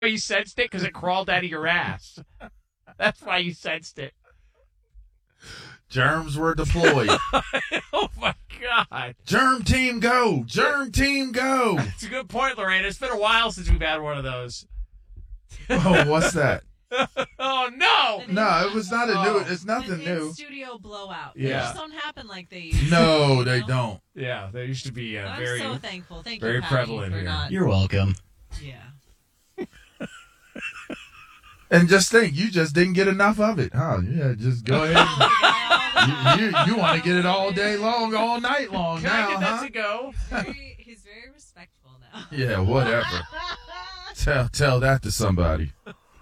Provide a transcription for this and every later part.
You sensed it because it crawled out of your ass. That's why you sensed it. Germs were deployed. Oh, my God. Germ team go. Germ team go. It's a good point, Lorraine. It's been a while since we've had one of those. Oh, what's that? Oh, no. No, it was not a new. It's nothing new. Studio blowout. Yeah. They just don't happen like they used to. No, they don't. Yeah, there used to be I'm very, so thankful. Thank very you, Patty, prevalent for here. not. You're welcome. Yeah. And just think, you just didn't get enough of it, huh? Yeah, just go ahead. You want to get it all day long, all night long Can I now, get that huh? to go? He's very respectful now. Yeah, whatever. Tell that to somebody.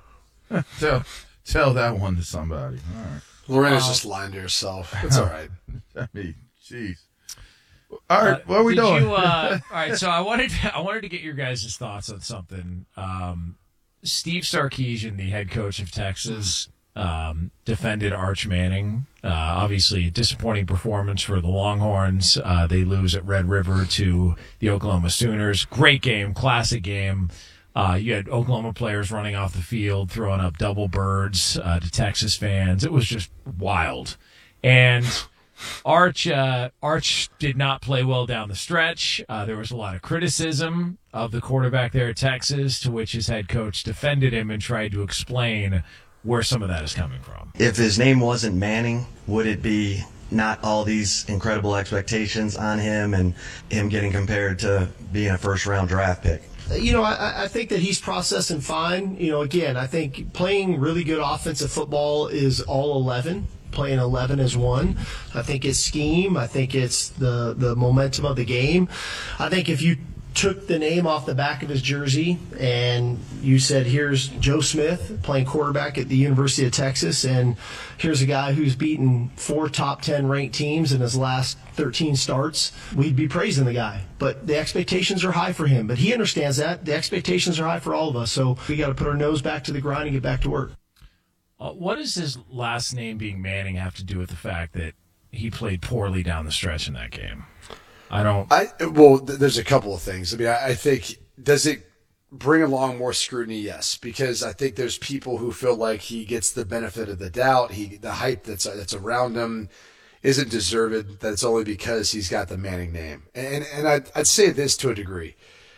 Tell that one to somebody. All right. Lorena's just lying to herself. It's all right. I mean, jeez. All right, what are we doing? All right, so I wanted to get your guys' thoughts on something. Steve Sarkisian, the head coach of Texas, defended Arch Manning. Obviously, a disappointing performance for the Longhorns. They lose at Red River to the Oklahoma Sooners. Great game, classic game. You had Oklahoma players running off the field, throwing up double birds to Texas fans. It was just wild. And Arch did not play well down the stretch. There was a lot of criticism of the quarterback there at Texas, to which his head coach defended him and tried to explain where some of that is coming from. If his name wasn't Manning, would it be not all these incredible expectations on him and him getting compared to being a first-round draft pick? You know, I think that he's processing fine. You know, again, I think playing really good offensive football is all 11. Playing 11 is one. I think it's scheme. I think it's the momentum of the game. I think if you took the name off the back of his jersey and you said, here's Joe Smith playing quarterback at the University of Texas, and here's a guy who's beaten 4 top 10 ranked teams in his last 13 starts, we'd be praising the guy. But the expectations are high for him. But he understands that. The expectations are high for all of us. So we got to put our nose back to the grind and get back to work. What does his last name being Manning have to do with the fact that he played poorly down the stretch in that game? There's a couple of things. I mean, I think, does it bring along more scrutiny? Yes, because I think there's people who feel like he gets the benefit of the doubt. The hype that's around him isn't deserved. That's only because he's got the Manning name. And I'd say this to a degree.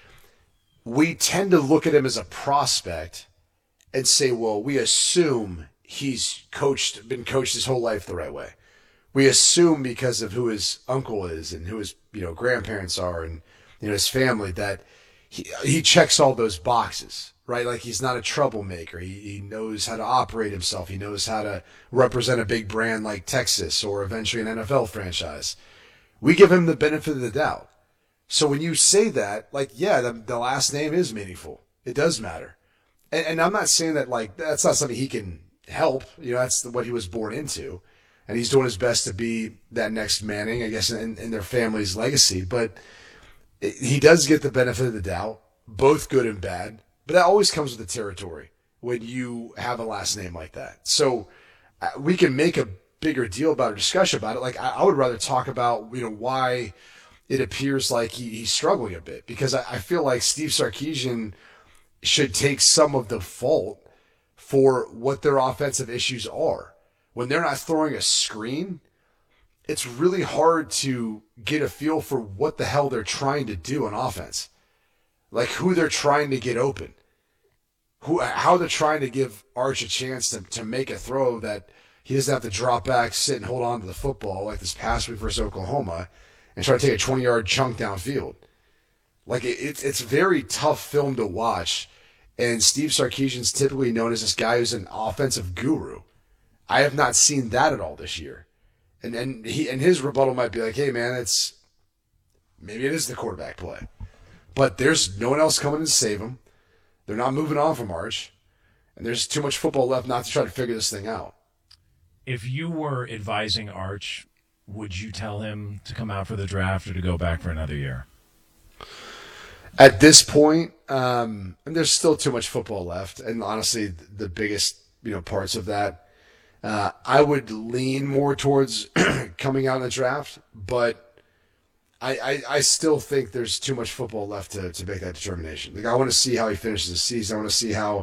We tend to look at him as a prospect and say, well, we assume he's been coached his whole life the right way. We assume because of who his uncle is and who his grandparents are and his family that he checks all those boxes, right? Like, he's not a troublemaker. He knows how to operate himself. He knows how to represent a big brand like Texas or eventually an NFL franchise. We give him the benefit of the doubt. So when you say that, like, yeah, the last name is meaningful. It does matter. And I'm not saying that, like, that's not something he can help. That's what he was born into. And he's doing his best to be that next Manning, I guess, in their family's legacy. But he does get the benefit of the doubt, both good and bad. But that always comes with the territory when you have a last name like that. So we can make a bigger deal about a discussion about it. Like, I would rather talk about, why it appears like he's struggling a bit. Because I feel like Steve Sarkisian should take some of the fault for what their offensive issues are. When they're not throwing a screen, it's really hard to get a feel for what the hell they're trying to do on offense. Like, who they're trying to get open. How they're trying to give Arch a chance to make a throw that he doesn't have to drop back, sit and hold on to the football like this past week versus Oklahoma and try to take a 20-yard chunk downfield. Like, it's very tough film to watch. And Steve Sarkisian's typically known as this guy who's an offensive guru. I have not seen that at all this year. And his rebuttal might be like, hey, man, maybe it is the quarterback play. But there's no one else coming to save him. They're not moving on from Arch. And there's too much football left not to try to figure this thing out. If you were advising Arch, would you tell him to come out for the draft or to go back for another year? At this point, and there's still too much football left. And honestly, the biggest parts of that, I would lean more towards coming out in the draft, but I still think there's too much football left to make that determination. Like, I want to see how he finishes the season. I want to see how